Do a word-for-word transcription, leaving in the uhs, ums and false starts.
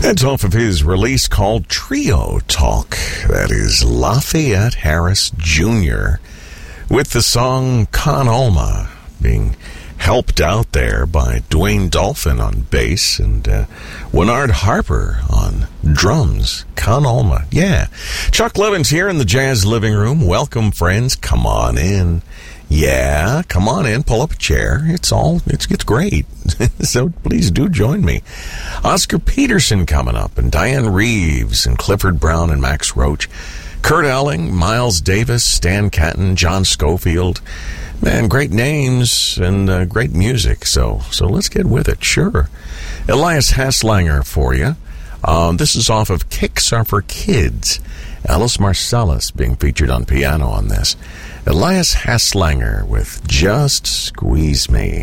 That's off of his release called Trio Talk. That is Lafayette Harris Junior with the song Con Alma being helped out there by Dwayne Dolphin on bass and uh, Winard Harper on drums. Con Alma, yeah. Chuck Levin's here in the Jazz Living Room. Welcome, friends. Come on in. Yeah, come on in. Pull up a chair. It's all, it's, it's great. So please do join me. Oscar Peterson coming up, and Diane Reeves, and Clifford Brown, and Max Roach. Kurt Elling, Miles Davis, Stan Catton, John Schofield. Man, great names and uh, great music. So so let's get with it, sure. Elias Haslanger for you. Um, this is off of Kicks Are for Kids. Alice Marcellus being featured on piano on this. Elias Haslanger with Just Squeeze Me.